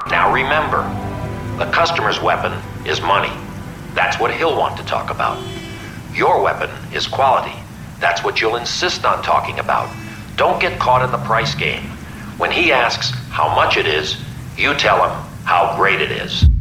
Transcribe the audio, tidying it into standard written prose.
Now remember, the customer's weapon is money. That's what he'll want to talk about. Your weapon is quality. That's what you'll insist on talking about. Don't get caught in the price game. When he asks how much it is, you tell him how great it is.